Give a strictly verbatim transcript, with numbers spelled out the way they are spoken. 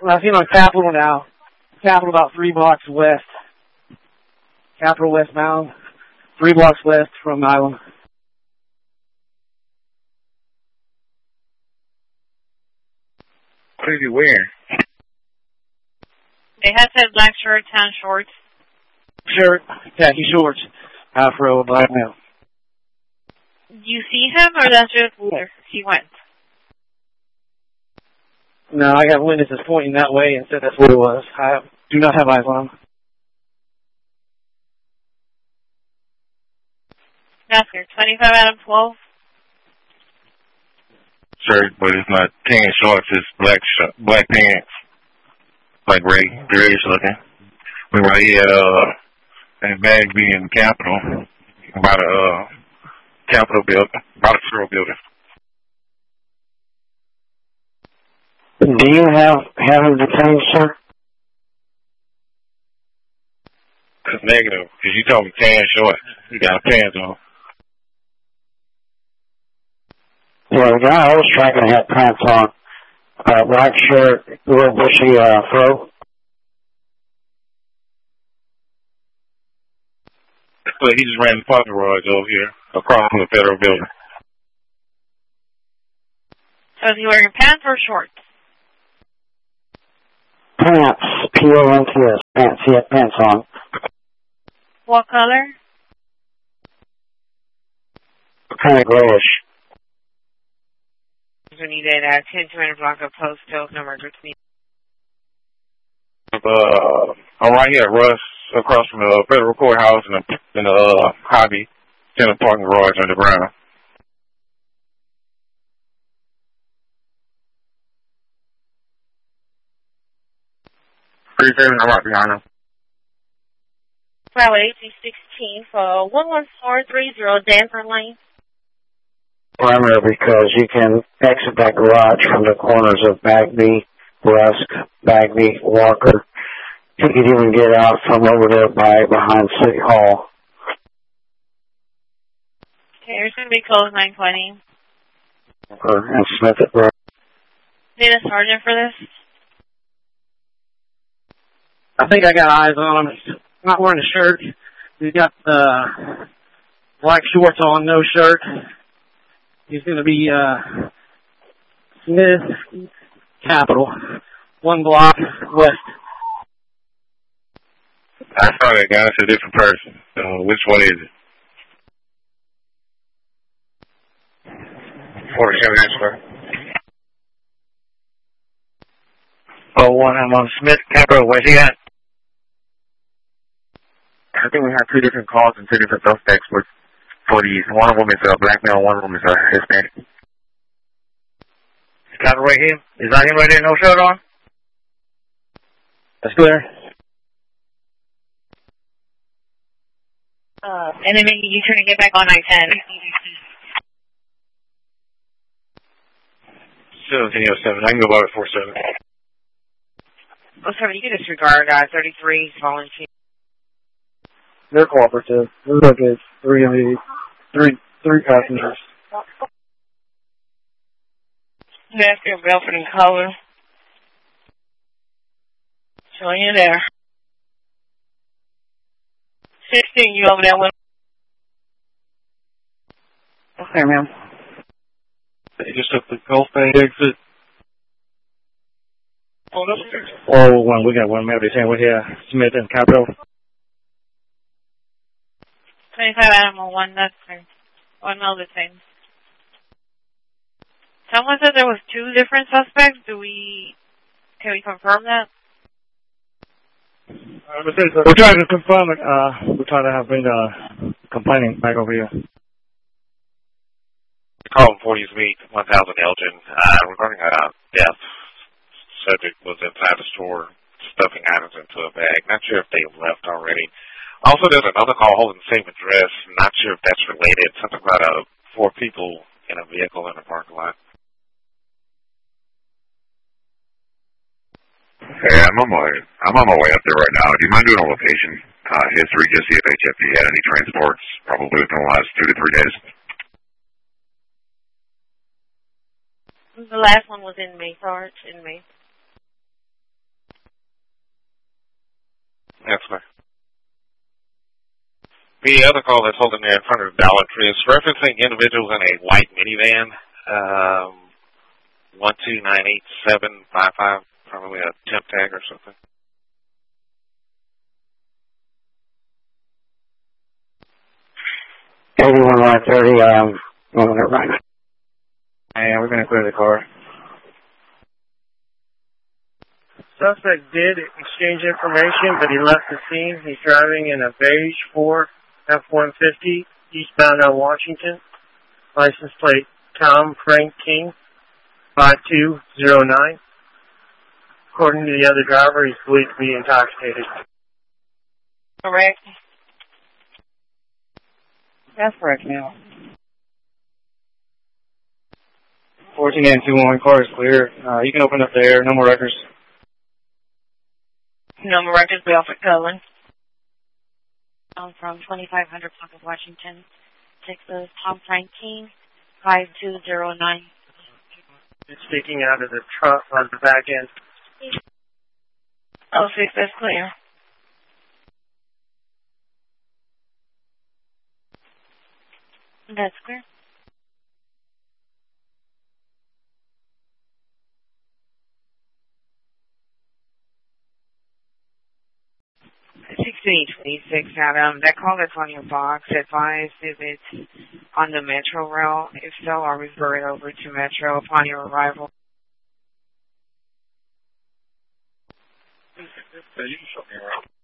Well, I see him on Capitol now. Capitol about three blocks west. Capitol westbound, three blocks west from Island. What is he wearing? They had said black shirt, tan shorts. Shirt, khaki shorts, afro, black male. You see him, or that's just where he went? No, I got witnesses pointing that way and said that's what it was. I do not have eyes on him. Masker, twenty-five out of twelve. Shirt, but it's not tan shorts, it's black sh- black pants. Like Ray, grayish looking. We were right here at, uh, at Bagby in the Capitol, by the, uh, Capitol building, by the Federal building. Do you have, have him detained, sir? That's negative, because you told me tan shorts. You got pants on. Yeah, the guy I was tracking had pants on. Uh, black shirt, real bushy, uh, fro. But he just ran the parking garage over here, across from the Federal building. So is he wearing pants or shorts? Pants, P O N T S, pants, he had pants on. What color? Kind of grayish. We need a uh, ten two hundred block of post Hills number between. Uh, I'm right here at Russ, across from the Federal Courthouse and the, and the uh, Hobby Center parking garage underground. Pretty fair, I'm right behind him. Well, A C sixteen for one one four three zero Danford Lane. Perimeter, because you can exit that garage from the corners of Bagby, Rusk, Bagby, Walker. You could even get out from over there by behind City Hall. Okay, here's going to be closed nine twenty. And Smith at Brook. Need a sergeant for this? I think I got eyes on him. He's not wearing a shirt. He's got uh, black shorts on, no shirt. He's going to be uh, Smith, Capitol, one block west. I saw that guy. It's a different person. So which one is it? forty-seven Ashford. Oh, one, I'm on Smith, Capitol. Where's he at? I think we have two different calls and two different suspects with for these. One of them is a black male, one of them is a Hispanic. Got it right here. Is that him right there, no shirt on? That's clear. Uh, and then maybe you trying to get back on nine ten. seventeen oh seven. I can go by at four seven. Oh, sorry, you can disregard uh, thirty-three volunteer. They're cooperative. They're good. Three of the three three passengers. That's your Belford and color. Showing you there. Sixteen, you over there with? Okay, ma'am. They just took the Gulf Bay exit. Oh, no. Oh, one. We got one male detained. We're here. Smith and Capitol. twenty-five animal, one that's one male detained. Someone said there was two different suspects. Do we, can we confirm that? Uh, we're trying to confirm it. Uh, we're trying to have been uh, complaining back over here. Call forty Suite, one thousand Elgin. Uh, regarding a death, subject was inside the store stuffing items into a bag. Not sure if they left already. Also, there's another call holding the same address. Not sure if that's related. Something about uh, four people in a vehicle in a parking lot. Hey, I'm on my I'm on my way up there right now. Do you mind doing a location uh, history just see if H F D had any transports, probably within the last two to three days? The last one was in May, Sarge, in May. That's right. The other call that's holding there in front of the Dollar Tree is referencing individuals in a white minivan, um, one two nine eight seven five five, probably a temp tag or something. Everyone one thirty, um, moving it right now. And we're going to clear the car. Suspect did exchange information, but he left the scene. He's driving in a beige Ford F one fifty, eastbound on Washington. License plate Tom Frank King, five two zero nine. According to the other driver, he's believed to be intoxicated. Correct. That's correct, now. fourteen and two one, car is clear. Uh, you can open up there, no more records. Number records, Belfort Cullen. I'm from twenty-five hundred block of Washington, Texas. Tom Frank King, five two zero nine. It's sticking out of the trunk on the back end. Oh six, that's clear. That's clear. sixteen twenty-six, Adam. That call that's on your box, advise if it's on the Metro rail. If so, I'll refer it over to Metro upon your arrival. So you can show me around.